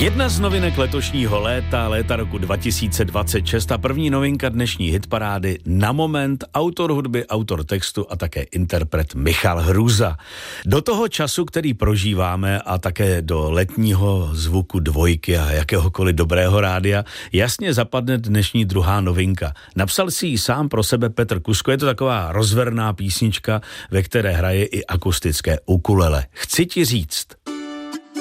Jedna z novinek letošního léta roku 2026 a první novinka dnešní hitparády Na moment, autor hudby, autor textu a také interpret Michal Hruza. Do toho času, který prožíváme a také do letního zvuku dvojky a jakéhokoliv dobrého rádia, jasně zapadne dnešní druhá novinka. Napsal si ji sám pro sebe Petr Kusko, je to taková rozverná písnička, ve které hraje i akustické ukulele. Chci ti říct.